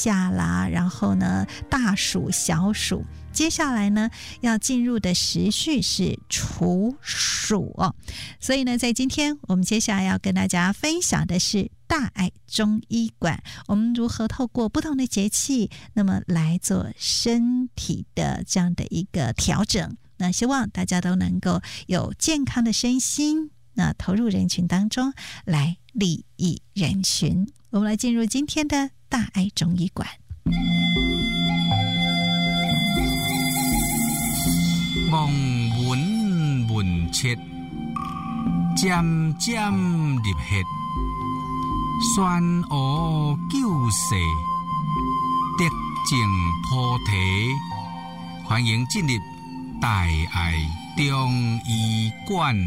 夏啦，然后呢大暑小暑，接下来呢要进入的时序是处暑哦。所以呢在今天我们接下来要跟大家分享的是大爱中医馆，我们如何透过不同的节气那么来做身体的这样的一个调整，那希望大家都能够有健康的身心，那投入人群当中来利益人群。我们来进入今天的大爱中医馆。 望闻问切，渐渐入血，酸蚵救世，得正菩提。欢迎进入大爱中医馆。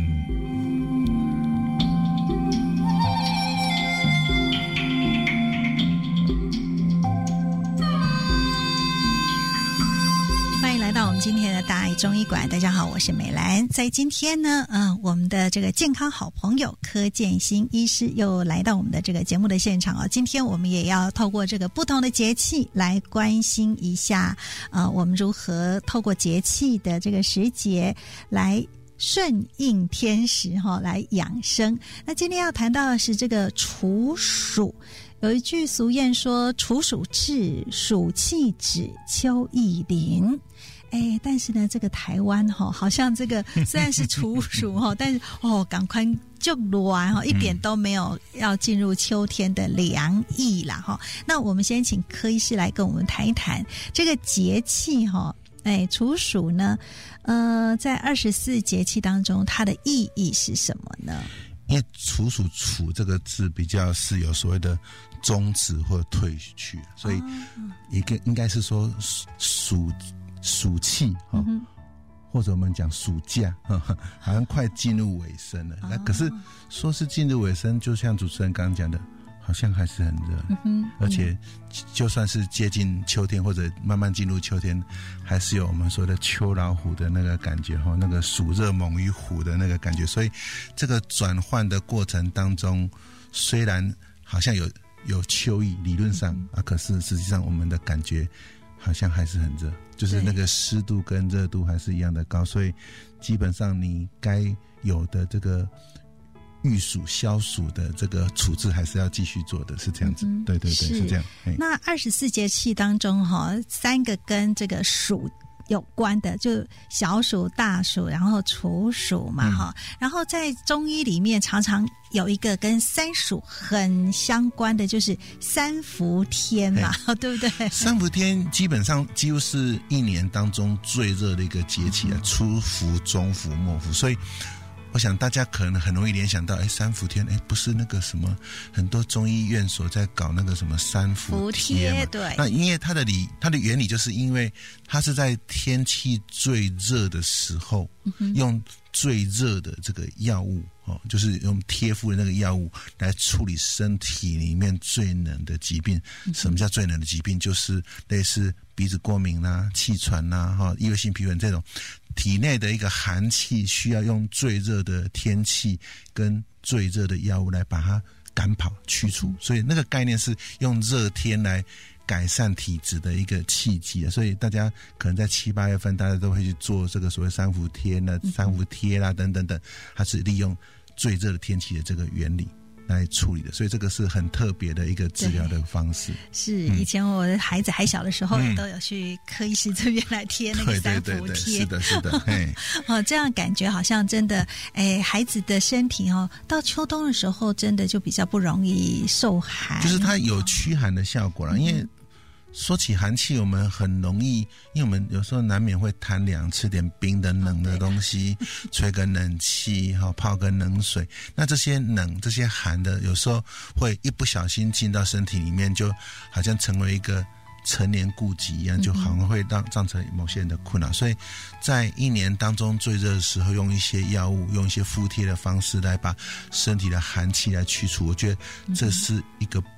来到我们今天的大爱中医馆，大家好，我是美兰。在今天呢，我们的这个健康好朋友柯建新医师又来到我们的这个节目的现场哦。今天我们也要透过这个不同的节气来关心一下，我们如何透过节气的这个时节来顺应天时来养生。那今天要谈到的是这个处暑。有一句俗谚说处暑至，暑气止，秋意临。但是呢这个台湾好像这个虽然是处暑但是赶快就暖一点都没有要进入秋天的凉意啦那我们先请柯医师来跟我们谈一谈这个节气处暑呢在24节气当中它的意义是什么呢？ 因为处暑处这个字比较是有所谓的终止或退去，所以应该是说暑气或者我们讲暑假好像快进入尾声了那可是说是进入尾声，就像主持人刚刚讲的，好像还是很热而且就算是接近秋天或者慢慢进入秋天，还是有我们说的秋老虎的那个感觉那个暑热猛于虎的那个感觉。所以这个转换的过程当中，虽然好像有秋意理论上可是实际上我们的感觉好像还是很热，就是那个湿度跟热度还是一样的高，所以基本上你该有的这个御暑消暑的这个处置还是要继续做的，是这样子对对对，是这样。 那24节气当中3个跟这个暑有关的，就小暑、大暑，然后处暑嘛然后在中医里面常常有一个跟三暑很相关的，就是三伏天嘛对不对？ 三伏天基本上几乎是一年当中最热的一个节气初伏、中伏、末伏，所以我想大家可能很容易联想到三伏天不是那个什么很多中医院所在搞那个什么三伏贴对， 那因为它的原理就是因为它是在天气最热的时候用最热的这个药物就是用贴敷的那个药物来处理身体里面最冷的疾病什么叫最冷的疾病？就是类似鼻子过敏啦、气喘啦、异位性皮肤炎这种体内的一个寒气，需要用最热的天气跟最热的药物来把它赶跑去除，所以那个概念是用热天来改善体质的一个契机所以大家可能在7、8月份大家都会去做这个所谓三伏贴啦、三伏贴啦等等等，它是利用最热的天气的这个原理来处理的，所以这个是很特别的一个治疗的方式。 是以前我的孩子还小的时候都有去柯医师这边来贴那个三伏贴， 对是的这样感觉好像真的孩子的身体到秋冬的时候真的就比较不容易受寒， 就是它有驱寒的效果啦因为说起寒气，我们很容易，因为我们有时候难免会贪凉，吃点冰的冷的东西，吹个冷气，泡个冷水。那这些冷、这些寒的，有时候会一不小心进到身体里面，就好像成为一个陈年痼疾一样，就好像会造成某些人的困扰。所以在一年当中最热的时候，用一些药物，用一些敷贴的方式来把身体的寒气来去除，我觉得这是一个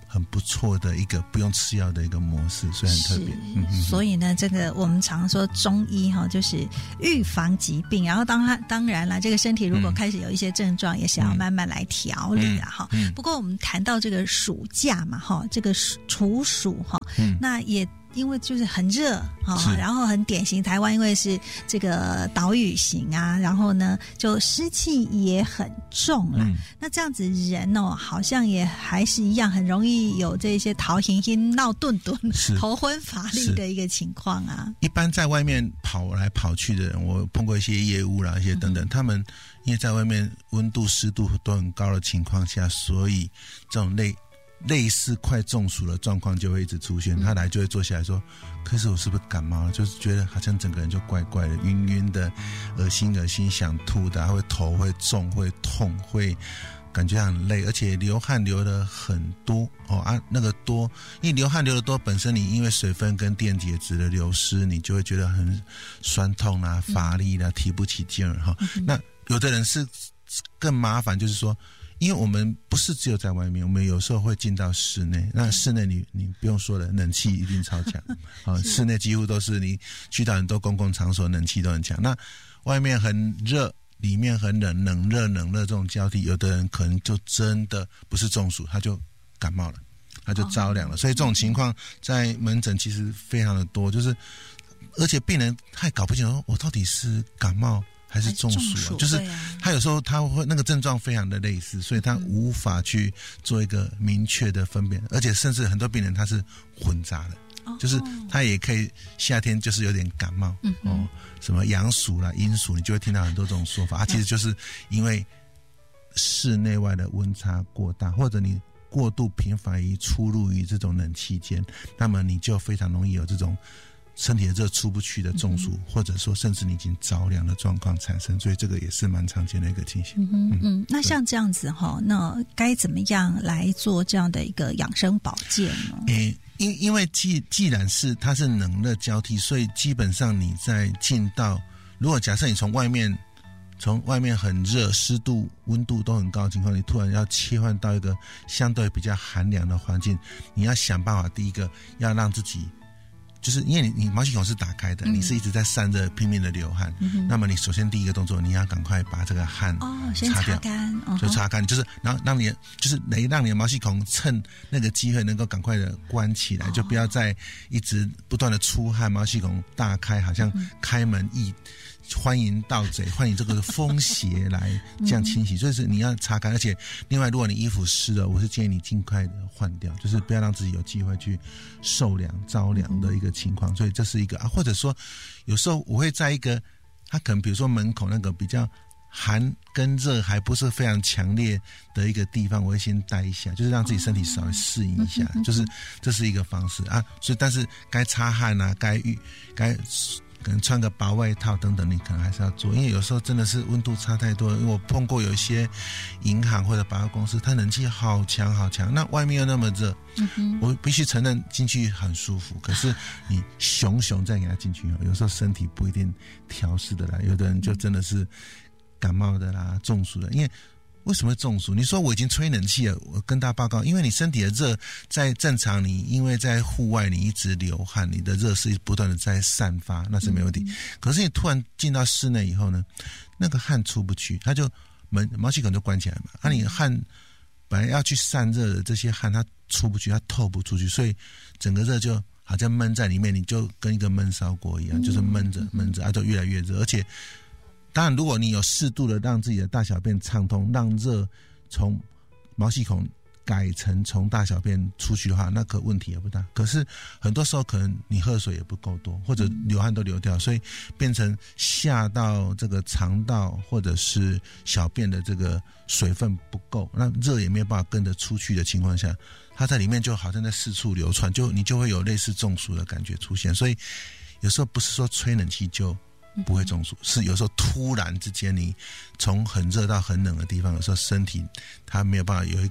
很不错的一个不用吃药的一个模式，所以很特别。 所以呢，这个我们常说中医就是预防疾病，然后当然了，这个身体如果开始有一些症状，也是要慢慢来调理啦哈。不过我们谈到这个暑假嘛哈，这个处暑哈，那也因为就是很热然后很典型，台湾因为是这个岛屿型啊，然后呢就湿气也很重啦。那这样子人好像也还是一样，很容易有这些头晕晕、闹顿顿、头昏乏力的一个情况啊。 一般在外面跑来跑去的人，我碰过一些业务啦，一些等等，他们因为在外面温度、湿度都很高的情况下，所以这种类似快中暑的状况就会一直出现。他来就会坐下来说：“可是我是不是感冒了？就是觉得好像整个人就怪怪的，晕晕的，恶心想吐的，还会头会重、会痛、会感觉很累，而且流汗流的很多那个多，因为流汗流的多，本身你因为水分跟电解质的流失，你就会觉得很酸痛啊、乏力啦、提不起劲儿那有的人是更麻烦，就是说。”因为我们不是只有在外面，我们有时候会进到室内。那室内你不用说了，冷气一定超强室内几乎都是你去到很多公共场所，冷气都很强。那外面很热，里面很冷，冷热这种交替，有的人可能就真的不是中暑，他就感冒了，他就着凉了。所以这种情况在门诊其实非常的多，就是而且病人他也搞不清楚我到底是感冒还是中暑就是他有时候他会那个症状非常的类似，所以他无法去做一个明确的分辨，而且甚至很多病人他是混杂的就是他也可以夏天就是有点感冒什么阳暑啦、阴暑，你就会听到很多这种说法其实就是因为室内外的温差过大，或者你过度频繁于出入于这种冷气间，那么你就非常容易有这种身体的热出不去的中暑，或者说甚至你已经着凉的状况产生，所以这个也是蛮常见的一个情形。 那像这样子那该怎么样来做这样的一个养生保健呢？ 因为既然是它是冷热交替，所以基本上你在进到，如果假设你从外面很热，湿度温度都很高的情况，你突然要切换到一个相对比较寒凉的环境，你要想办法，第一个要让自己就是因为你毛细孔是打开的，你是一直在散热拼命的流汗，那么你首先第一个动作你要赶快把这个汗先擦干， 就擦干，就是然后让你的毛细孔趁那个机会能够赶快的关起来，就不要再一直不断的出汗，毛细孔大开，好像开门欢迎盗贼，欢迎这个风邪来这样清洗，所以是你要擦干，而且另外如果你衣服湿了，我是建议你尽快的换掉，就是不要让自己有机会去受凉着凉的一个情况，所以这是一个或者说有时候我会在一个他可能比如说门口那个比较寒跟热还不是非常强烈的一个地方，我会先待一下，就是让自己身体稍微适应一下，就是这是一个方式所以但是该擦汗该可能穿个薄外套等等，你可能还是要做，因为有时候真的是温度差太多了。因为我碰过有一些银行或者百货公司，它冷气好强，那外面又那么热，我必须承认进去很舒服，可是你熊再给它进去，有时候身体不一定调适的来，有的人就真的是感冒的啦、中暑的，因为。为什么会中暑？你说我已经吹冷气了，我跟大家报告，因为你身体的热在正常，你因为在户外你一直流汗，你的热是不断的在散发，那是没问题。可是你突然进到室内以后呢，那个汗出不去，它就毛细孔就关起来嘛。你汗本来要去散热的这些汗，它出不去，它透不出去，所以整个热就好像闷在里面，你就跟一个闷烧锅一样，就是闷着，就越来越热，而且。当然如果你有适度的让自己的大小便畅通，让热从毛细孔改成从大小便出去的话，那个问题也不大。可是很多时候可能你喝水也不够多，或者流汗都流掉，所以变成下到这个肠道或者是小便的这个水分不够，那热也没有办法跟着出去的情况下，它在里面就好像在四处流窜，你就会有类似中暑的感觉出现。所以有时候不是说吹冷气就不会中暑，是有时候突然之间你从很热到很冷的地方，有时候身体它没有办法有一个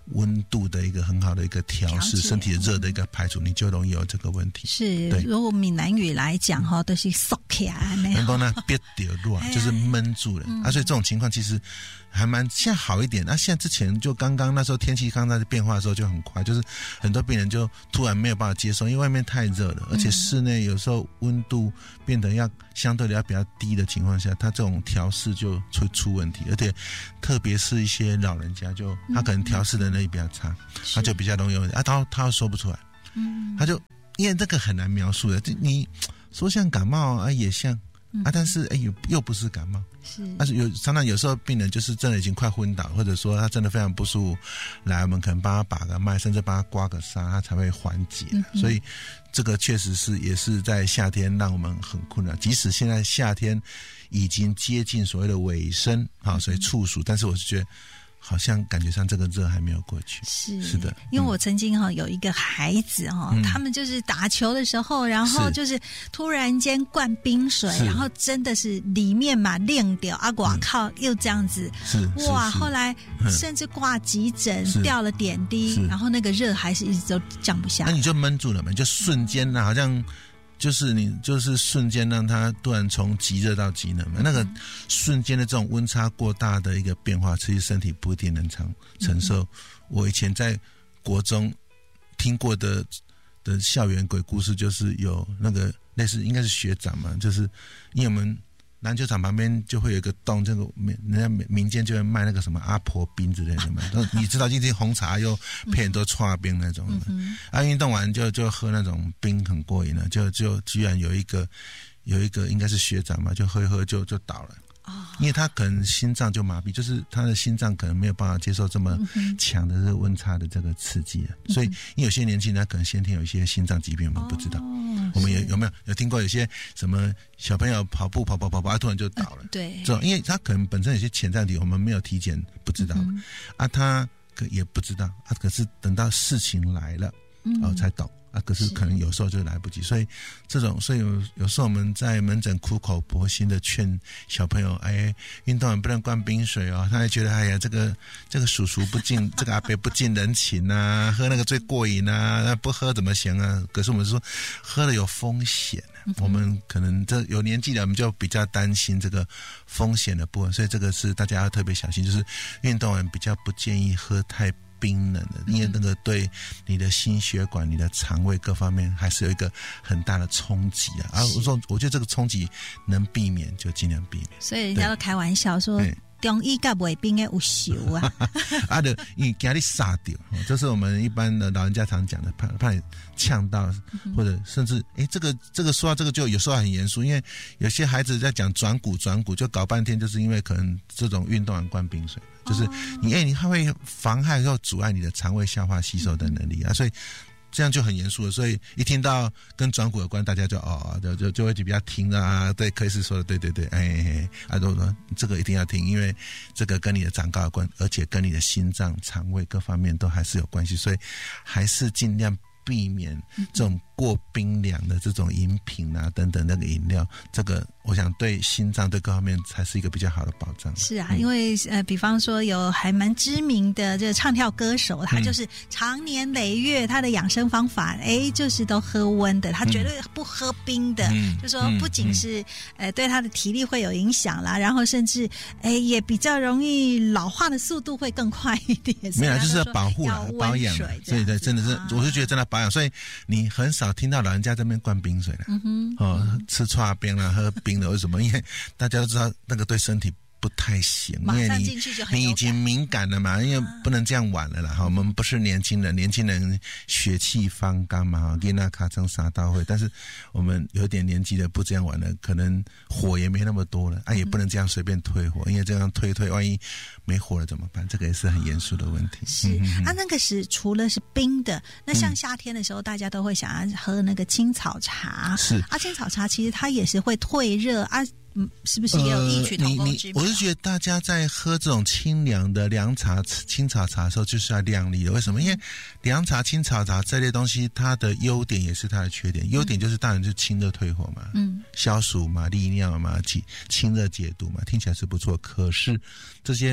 温度的一个很好的一个调试，身体的热的一个排除，你就容易有这个问题。 是，如果闽南语来讲哈，都是缩起来， 能够呢憋掉热，就是闷住了啊。所以这种情况其实还蛮现在好一点。那现在之前就刚刚那时候天气刚在变化的时候就很快，就是很多病人就突然没有办法接受，因为外面太热了，而且室内有时候温度变得要相对的要比较低的情况下，它这种调试就会出问题，而且特别是一些老人家就他可能调试的能力比较差，他就比较容易有问题啊，他又说不出来，他就因为这个很难描述的，你说像感冒啊也像啊，但是又不是感冒，是，但是常常有时候病人就是真的已经快昏倒，或者说他真的非常不舒服，来我们可能帮他把个脉，甚至帮他刮个痧，他才会缓解。所以这个确实是也是在夏天让我们很困扰，即使现在夏天已经接近所谓的尾声啊，所以处暑，但是我是觉得好像感觉上这个热还没有过去。是的， 因为我曾经有一个孩子他们就是打球的时候，然后就是突然间灌冰水，然后真的是里面嘛晾掉啊，哇靠，又这样子，哇，后来甚至挂急诊，掉了点滴，然后那个热还是一直都降不下来。 那你就闷住了嘛，就瞬间好像就是你就是瞬间让它突然从极热到极冷嘛，那个瞬间的这种温差过大的一个变化，其实身体不一定能承受。我以前在国中听过的校园鬼故事，就是有那个类似应该是学长嘛，就是因为我们篮球场旁边就会有一个洞，这个人家民间就会卖那个什么阿婆冰之类的嘛，你知道今天红茶又配很多剉冰那种的，运动完就喝那种冰很过瘾了，就居然有一个应该是学长嘛，就喝一喝就倒了。因为他可能心脏就麻痹，就是他的心脏可能没有办法接受这么强的这个温差的这个刺激所以因为有些年轻人他可能先天有一些心脏疾病，我们不知道。我们有没有听过有些什么小朋友跑步跑突然就倒了？对，因为他可能本身有些潜在题，我们没有体检不知道他也不知道可是等到事情来了才懂。可是可能有时候就来不及，所以有时候我们在门诊苦口婆心的劝小朋友，运动完不能灌冰水他还觉得这个叔叔不近这个阿伯不近人情啊，喝那个最过瘾啊，不喝怎么行啊？可是我们说喝了有风险我们可能这有年纪了，我们就比较担心这个风险的部分，所以这个是大家要特别小心，就是运动完比较不建议喝太冰冷的，因为那个对你的心血管、你的肠胃各方面还是有一个很大的冲击我觉得这个冲击能避免就尽量避免。 所以人家都开玩笑说中医甲袂冰的有秀就因为怕你杀掉，这是我们一般的老人家常讲的，怕你呛到，或者甚至这个说到这个就有时候很严肃，因为有些孩子在讲转骨就搞半天，就是因为可能这种运动完灌冰水，就是你它会妨害或阻碍你的肠胃消化吸收的能力所以这样就很严肃了，所以一听到跟转骨有关，大家就会比较听对，可以是说的对，都说这个一定要听，因为这个跟你的长高有关，而且跟你的心脏、肠胃各方面都还是有关系，所以还是尽量避免这种过冰凉的这种饮品等等那个饮料，这个我想对心脏对各方面才是一个比较好的保障。 是因为比方说有还蛮知名的这个唱跳歌手，他就是长年累月他的养生方法就是都喝温的，他绝对不喝冰的，就说不仅是对他的体力会有影响啦，然后甚至也比较容易老化的速度会更快一点。 没有，就是要保护保养，所以真的是我是觉得真的保养，所以你很少听到老人家在那边灌冰水了吃剉冰啦喝冰的，为什么？因为大家都知道那个对身体不太行，因为你已经敏感了嘛，因为不能这样玩了啦我们不是年轻人血气方刚嘛，给那卡成撒到会，但是我们有点年纪的不这样玩了，可能火也没那么多了也不能这样随便推火，因为这样推万一没火了怎么办？这个也是很严肃的问题。 是那个是除了是冰的，那像夏天的时候大家都会想要喝那个青草茶，是青草茶其实它也是会退热是不是也有异曲同工之妙？ 我是觉得大家在喝这种清凉的凉茶、青草茶的时候，就是要量力的。为什么？因为凉茶、青草茶这类东西，它的优点也是它的缺点。优点就是当然就清热退火嘛，消暑嘛、利尿嘛、清热解毒嘛，听起来是不错。可是这些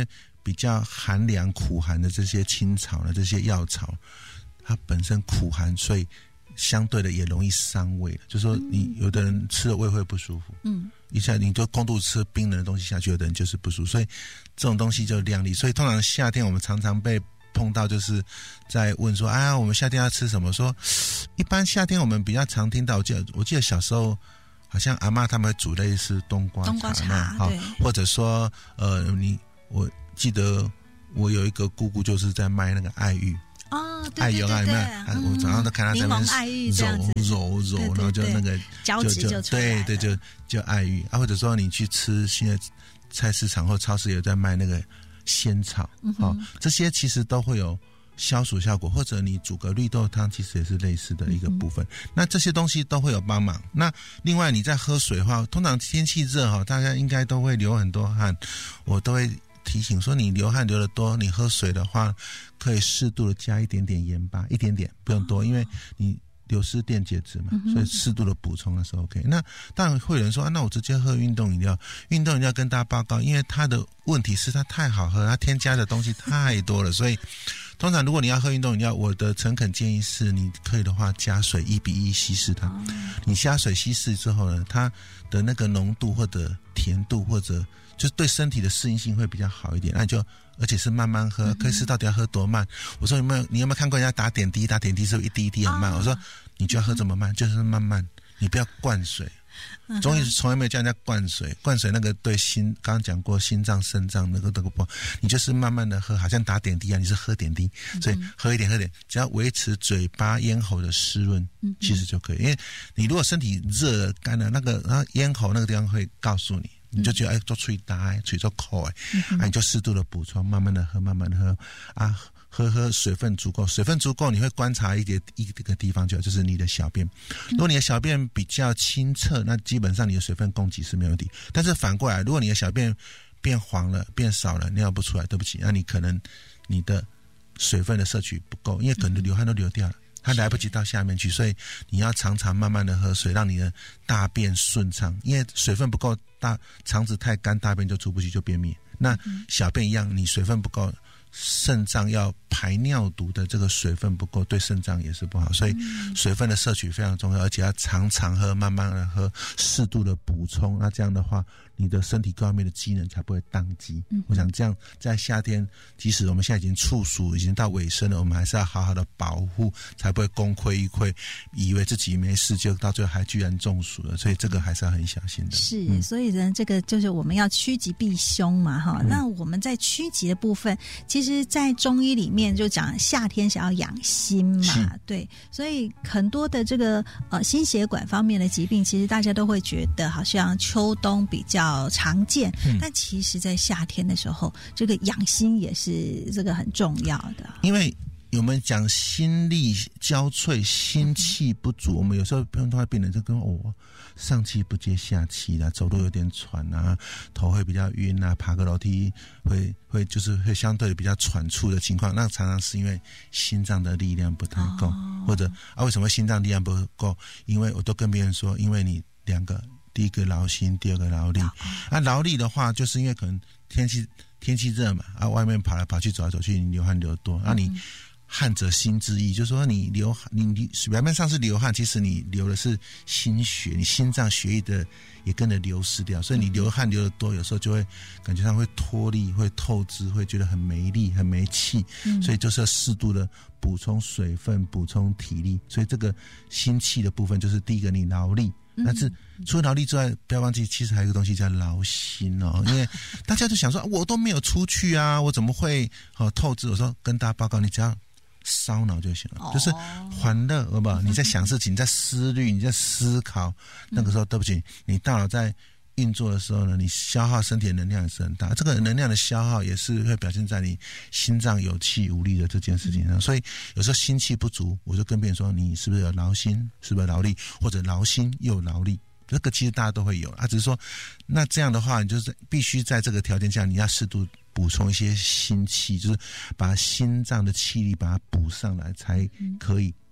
比较寒凉苦寒的这些青草呢，这些药草，它本身苦寒，所以相对的也容易伤胃，就是说你有的人吃了胃会不舒服，一下你就空肚吃冰冷的东西下去，有的人就是不舒服，所以这种东西就量力。所以通常夏天我们常常被碰到，就是在问说，我们夏天要吃什么？说一般夏天我们比较常听到，我记得小时候好像阿嬷他们会煮类似冬瓜茶， 对， 或者说我记得我有一个姑姑就是在卖那个爱玉。 对对对对， 我早上都看他在那边揉，然后就那个胶质就出来了， 对，就爱玉或者说你去吃现在菜市场或超市有在卖那个仙草，这些其实都会有消暑效果，或者你煮个绿豆汤，其实也是类似的一个部分。那这些东西都会有帮忙。那另外你在喝水的话，通常天气热大家应该都会流很多汗，我都会提醒说，你流汗流得多，你喝水的话可以适度的加一点点盐巴，一点点不用多，因为你流失电解质嘛，所以适度的补充的是 OK。那当然会有人说，那我直接喝运动饮料。运动饮料跟大家报告，因为它的问题是它太好喝，它添加的东西太多了，所以通常如果你要喝运动饮料，我的诚恳建议是，你可以的话加水1:1稀释它。你加水稀释之后呢，它的那个浓度或者甜度或者就对身体的适应性会比较好一点，那就而且是慢慢喝，可是到底要喝多慢？我说你有没有看过人家打点滴？打点滴是不是一滴一滴很慢？我说你就要喝这么慢，就是慢慢，你不要灌水。中医从来没有叫人家灌水，灌水那个对心，刚刚讲过心脏、肾脏那个不好，你就是慢慢的喝，好像打点滴啊，你是喝点滴，所以喝一点，只要维持嘴巴咽喉的湿润，其实就可以。因为你如果身体热了干了，那个咽喉那个地方会告诉你。你就觉得做嘴大嘴做口你就适度的补充，慢慢的喝喝水分足够，你会观察一个地方就是你的小便。如果你的小便比较清澈，那基本上你的水分供给是没有问题。但是反过来，如果你的小便变黄了、变少了、尿不出来，对不起，那你可能你的水分的摄取不够，因为可能流汗都流掉了。它来不及到下面去，所以你要常常慢慢的喝水，让你的大便顺畅。因为水分不够，肠子太干，大便就出不去，就便秘。那小便一样，你水分不够，肾脏要排尿毒的这个水分不够，对肾脏也是不好。所以水分的摄取非常重要，而且要常常喝，慢慢的喝，适度的补充。那这样的话，你的身体各方面的机能才不会宕机。我想这样在夏天，即使我们现在已经处暑，已经到尾声了，我们还是要好好的保护，才不会功亏一篑，以为自己没事，就到最后还居然中暑了。所以这个还是要很小心的。 是，所以呢，这个就是我们要趋吉避凶嘛，那我们在趋吉的部分，其实在中医里面就讲夏天想要养心嘛，对，所以很多的这个心血管方面的疾病，其实大家都会觉得好像秋冬比较常见，但其实在夏天的时候，这个养心也是这个很重要的。 因为我们讲心力交瘁、心气不足，我们有时候碰到病人就跟上气不接下气啦，走路有点喘啊，头会比较晕啊，爬个楼梯会就是会相对比较喘促的情况，那常常是因为心脏的力量不太够，或者为什么心脏力量不够？因为我都跟别人说，因为你两个，第一个劳心，第二个劳力。劳力的话，就是因为可能天气热嘛，外面跑来跑去走来走去，你流汗流得多，你汗则心之意，就是说你表面上是流汗，其实你流的是心血，你心脏血液的也跟着流失掉，所以你流汗流得多，有时候就会感觉上会脱力、会透支，会觉得很没力、很没气，所以就是要适度的补充水分、补充体力。所以这个心气的部分，就是第一个你劳力。但是除了劳力之外，不要忘记，其实还有一个东西叫劳心因为大家就想说，我都没有出去啊，我怎么会透支？我说跟大家报告，你只要烧脑就行了，就是欢乐，好不好？你在想事情，你在思虑，你在思考，那个时候对不起，你大脑在运作的时候呢，你消耗身体的能量也是很大，这个能量的消耗也是会表现在你心脏有气无力的这件事情上。所以有时候心气不足，我就跟别人说，你是不是有劳心，是不是有劳力，或者劳心又有劳力，这个其实大家都会有只是说那这样的话，你就是必须在这个条件下，你要适度补充一些心气，就是把心脏的气力把它补上来，才可以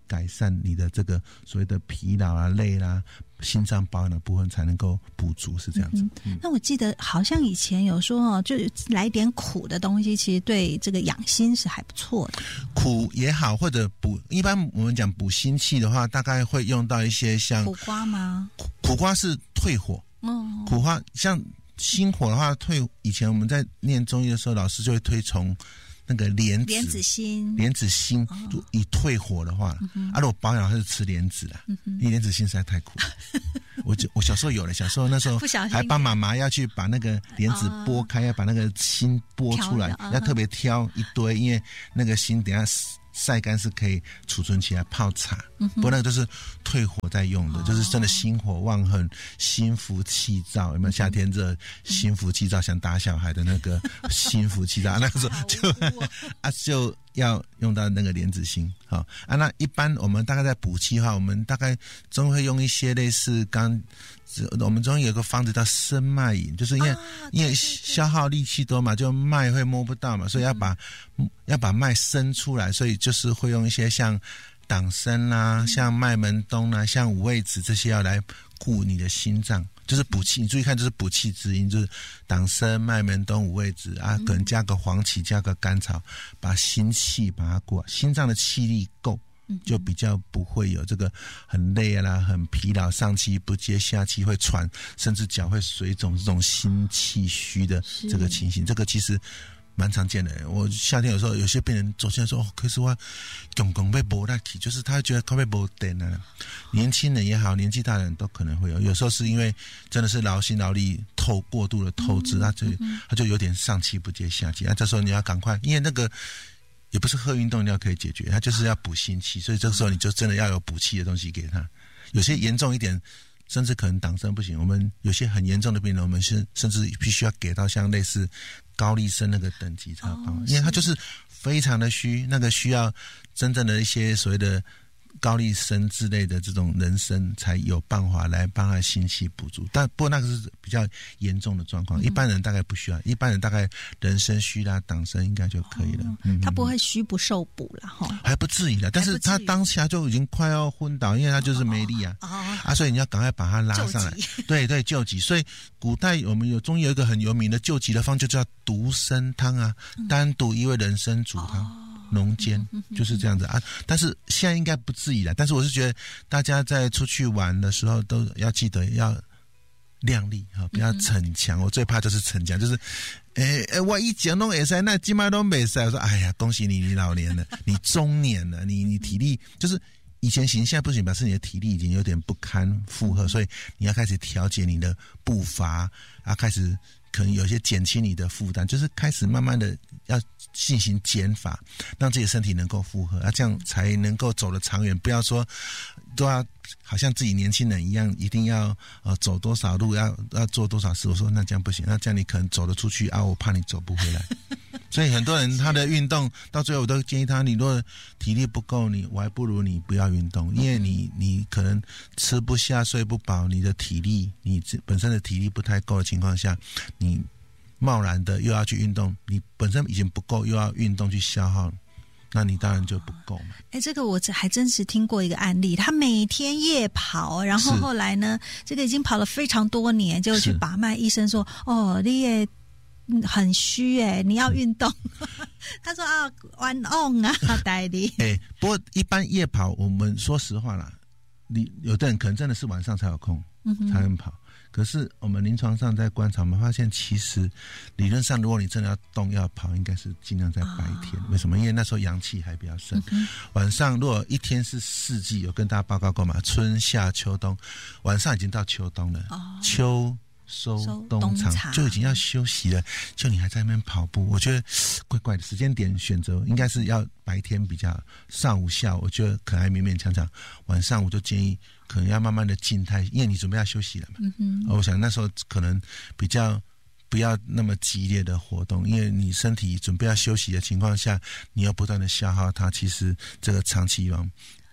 改善你的这个所谓的疲劳啊、累啦、心脏保养的部分才能够补足，是这样子。 那我记得好像以前有说就来点苦的东西，其实对这个养心是还不错的。 苦也好，或者一般我们讲补心气的话，大概会用到一些像苦瓜吗？ 苦瓜是退火，苦瓜像心火的话以前我们在念中医的时候，老师就会推崇那个莲子心，以退火的话，如果保养还是吃莲子啦，因为莲子心实在太苦。我小时候有了，小时候那时候还帮妈妈要去把那个莲子剥开，要把那个心剥出来，要特别挑一堆，因为那个心等一下晒干是可以储存起来泡茶，不过那个都是退火在用的，就是真的心火旺盛、心浮气躁，有没有？夏天热，心浮气躁，想打小孩的那个心浮气躁，那个时候就要用到那个莲子心。那一般我们大概在补气的话，我们大概中会用一些类似我们中医有个方子叫生脉饮，就是因为消耗力气多嘛，就脉会摸不到嘛，所以要把脉生出来，所以就是会用一些像党参啦、像麦门冬啦、像五味子这些要来顾你的心脏，就是补气。你注意看，就是补气之音，就是党参、麦门冬、五味子啊，可能加个黄芪、加个甘草，把心气把它过，心脏的气力够。就比较不会有这个很累啦、很疲劳、上气不接下气会喘，甚至脚会水肿这种心气虚的这个情形，这个其实蛮常见的。我夏天有时候有些病人走进来说：“可是我公被没力气，就是他觉得快被没电了。”年轻人也好，年纪大的人都可能会有。有时候是因为真的是劳心劳力过度的透支，他就有点上气不接下气。这时候你要赶快，因为那个。也不是喝运动药可以解决，它就是要补心气，所以这个时候你就真的要有补气的东西给他。有些严重一点，甚至可能党参不行，我们有些很严重的病人，我们甚至必须要给到像类似高丽参那个等级才有办法，因为它就是非常的虚，那个需要真正的一些所谓的高丽参之类的这种人参才有办法来帮他心气补足，不过那个是比较严重的状况，一般人大概不需要，一般人大概人参虚啦、党参应该就可以了。 他不会虚不受补了哈， 还不至于啦，但是他当下就已经快要昏倒，因为他就是没力所以你要赶快把他拉上来，对，救急。所以古代我们中医有一个很有名的救急的方，就叫独参汤啊，单独一味人参煮汤。浓煎就是这样子但是现在应该不至于了。但是我是觉得大家在出去玩的时候都要记得要量力不要逞强。我最怕就是逞强，就是我以前都可以，那现在都没可以。我说哎呀，恭喜你老年了，你中年了，你体力就是以前行现在不行，表示你的体力已经有点不堪负荷，所以你要开始调节你的步伐开始可能有些减轻你的负担，就是开始慢慢的要进行减法，让自己的身体能够负荷这样才能够走得长远。不要说都要好像自己年轻人一样，一定要走多少路，要做多少事。我说那这样不行，那这样你可能走得出去我怕你走不回来。所以很多人他的运动到最后我都建议他，你如果体力不够，我还不如你不要运动，因为你可能吃不下睡不饱，你的体力你本身的体力不太够的情况下，你贸然的又要去运动，你本身已经不够，又要运动去消耗，那你当然就不够嘛。 这个我还真是听过一个案例，他每天夜跑，然后后来呢，这个已经跑了非常多年，就去把脉，医生说你也很虚你要运动。他说玩 on 代理。 不过一般夜跑，我们说实话啦，有的人可能真的是晚上才有空才能跑。可是我们临床上在观察，我们发现其实理论上，如果你真的要动要跑，应该是尽量在白天。为什么？因为那时候阳气还比较盛。晚上如果一天是四季，有跟大家报告过嘛？春夏秋冬，晚上已经到秋冬了。秋收冬藏就已经要休息了，就你还在那边跑步，我觉得怪怪的。时间点选择应该是要白天比较，上午下午我觉得可能还勉勉强强，晚上我就建议可能要慢慢的静态，因为你准备要休息了嘛。我想那时候可能比较不要那么激烈的活动，因为你身体准备要休息的情况下，你要不断的消耗它，其实这个长期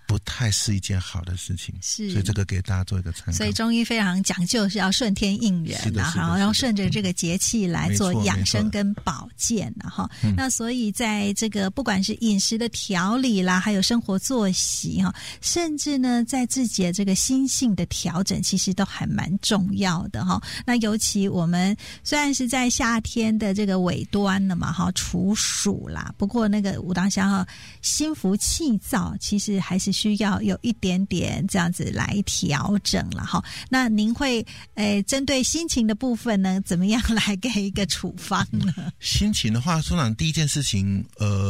不太是一件好的事情， 是， 所以这个给大家做一个参考。 所以中医非常讲究是要顺天应人，然后顺着这个节气来做养生跟保健哈。那所以在这个不管是饮食的调理啦，还有生活作息哈，甚至呢在自己的这个心性的调整，其实都还蛮重要的哈。那尤其我们虽然是在夏天的这个尾端了嘛哈，处暑啦，不过那个武当乡哈，心浮气躁，其实还是需要有一点点这样子来调整了哈。那您会针对心情的部分呢，怎么样来给一个处方呢？ 心情的话，通常第一件事情，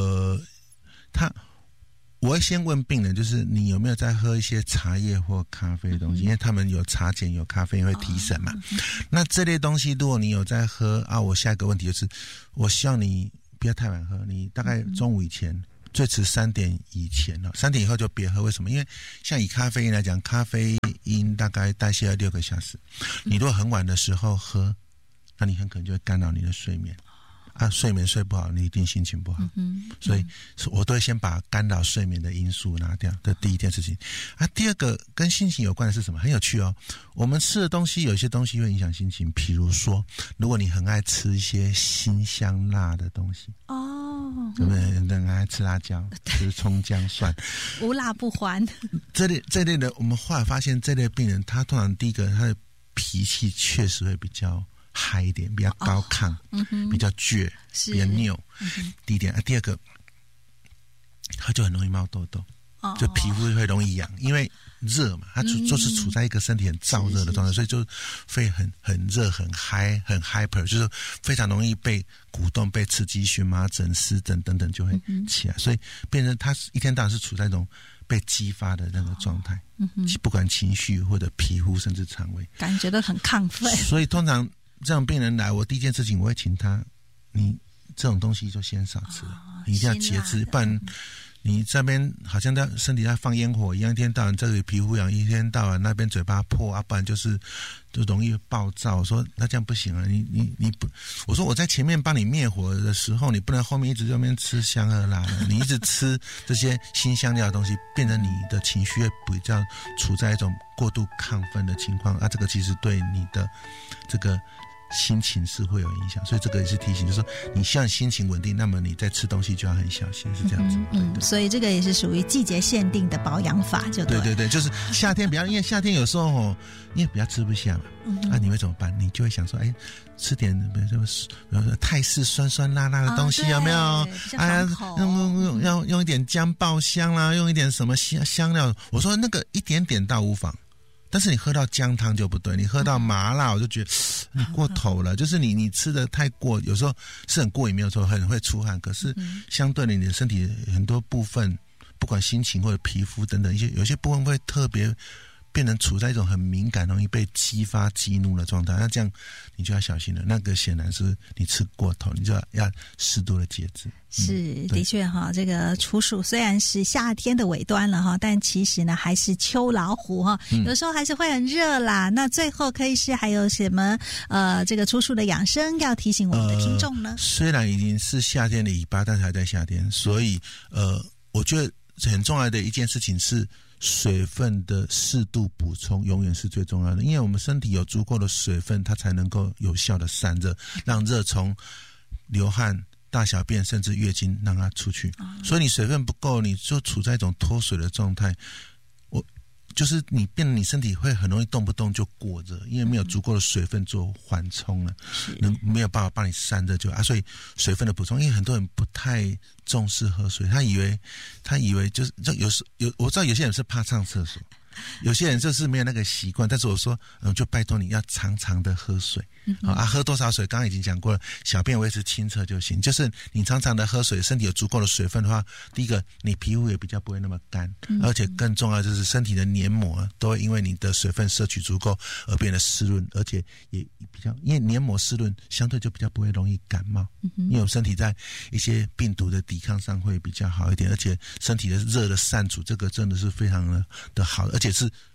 我会先问病人，就是你有没有在喝一些茶叶或咖啡的东西，因为他们有茶碱有咖啡因会提神嘛。那这类东西如果你有在喝啊，我下一个问题就是，我希望你不要太晚喝，你大概中午以前，最迟3点以前，3点以后就别喝。为什么？因为像以咖啡因来讲，咖啡因大概代谢要6个小时，你如果很晚的时候喝，那你很可能就会干扰你的睡眠。睡眠睡不好，你一定心情不好。所以我都会先把干扰睡眠的因素拿掉，这第一件事情。第二个跟心情有关的是什么？很有趣哦。我们吃的东西有一些东西会影响心情，比如说，如果你很爱吃一些辛香辣的东西，对不对？很爱吃辣椒、吃葱姜蒜， 无辣不欢。 这类的，我们后来发现，这类病人他通常第一个他的脾气确实会比较嗨一点，比较高亢，比较倔，比较拗。第一点第二个，他就很容易冒痘痘，就皮肤会容易痒，因为热嘛，他就是处在一个身体很燥热的状态，所以就会很热、很嗨、很 hyper， 就是非常容易被鼓动、被刺激，荨麻疹、湿疹等等就会起来，所以变成他一天到晚是处在一种被激发的那个状态，不管情绪或者皮肤甚至肠胃， 感觉都很亢奋。所以通常这种病人来，我第一件事情我会请他，你这种东西就先少吃，你一定要节制，不然你这边好像在身体在放烟火一样，一天到晚这里皮肤痒，一天到晚那边嘴巴破不然就容易暴躁。我说那这样不行啊，你不，我说我在前面帮你灭火的时候，你不能后面一直在那边吃香喝辣的，你一直吃这些辛香料的东西，变成你的情绪会比较处在一种过度亢奋的情况这个其实对你的这个心情是会有影响，所以这个也是提醒，就是说你希望心情稳定，那么你在吃东西就要很小心，是这样子。 所以这个也是属于季节限定的保养法，就对，就是夏天因为夏天有时候因为比较吃不下嘛，你会怎么办？你就会想说，吃点比如说泰式酸酸辣辣的东西，有没有？用一点姜爆香啦，用一点什么香料。我说那个一点点倒无妨。但是你喝到姜汤就不对，你喝到麻辣，我就觉得你过头了。就是你吃的太过，有时候是很过瘾没有错，很会出汗，可是相对的你的身体很多部分，不管心情或者皮肤等等有些部分会特别变成处在一种很敏感、容易被激发、激怒的状态，那这样你就要小心了。那个显然是你吃过头，你就要适度的节制。 是，的确哈，这个处暑虽然是夏天的尾端了哈，但其实呢还是秋老虎哈，有时候还是会很热啦。那最后可以是还有什么这个处暑的养生要提醒我们的听众呢？ 虽然已经是夏天的尾巴，但是还在夏天，所以我觉得很重要的一件事情是水分的适度补充永远是最重要的，因为我们身体有足够的水分，它才能够有效的散热，让热从流汗、大小便甚至月经让它出去。所以你水分不够，你就处在一种脱水的状态，就是你变得你身体会很容易动不动就过热，因为没有足够的水分做缓冲了，没有办法帮你散热所以水分的补充，因为很多人不太重视喝水，他以为就是我知道有些人是怕上厕所，有些人就是没有那个习惯，但是我说就拜托你要常常的喝水。喝多少水刚刚已经讲过了，小便维持清澈就行，就是你常常的喝水，身体有足够的水分的话，第一个你皮肤也比较不会那么干，而且更重要就是身体的黏膜都会因为你的水分摄取足够而变得湿润，而且也比较因为黏膜湿润相对就比较不会容易感冒，因为我们身体在一些病毒的抵抗上会比较好一点，而且身体的热的散除，这个真的是非常的好，而且是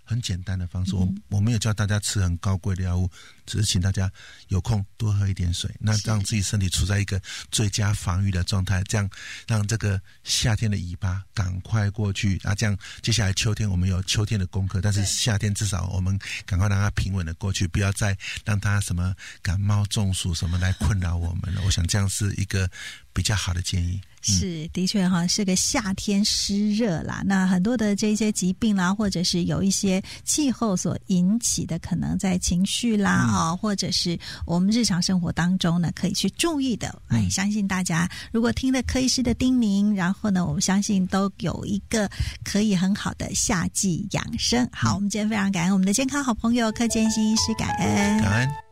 很简单的方式，我没有叫大家吃很高贵的药物，只是请大家有空多喝一点水，那让自己身体处在一个最佳防御的状态，这样让这个夏天的尾巴赶快过去啊！这样接下来秋天我们有秋天的功课，但是夏天至少我们赶快让它平稳的过去，不要再让它什么感冒中暑什么来困扰我们了。我想这样是一个比较好的建议。 是，的确哈，是个夏天湿热啦。那很多的这些疾病啦，或者是有一些气候所引起的，可能在情绪啦或者是我们日常生活当中呢，可以去注意的。相信大家如果听了柯医师的叮咛，然后呢，我们相信都有一个可以很好的夏季养生。好，我们今天非常感恩我们的健康好朋友柯建新医师，感恩。